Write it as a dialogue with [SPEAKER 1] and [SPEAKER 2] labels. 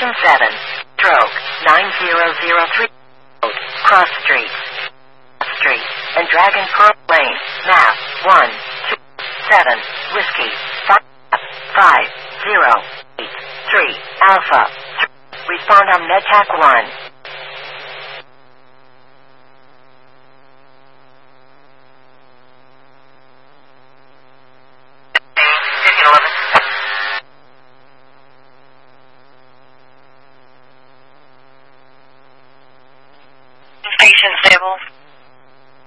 [SPEAKER 1] Station 7, stroke 9003, Cross Street, and Dragon Pearl Lane, map 127, Whiskey 55083 Alpha. Respond on MedTac 1.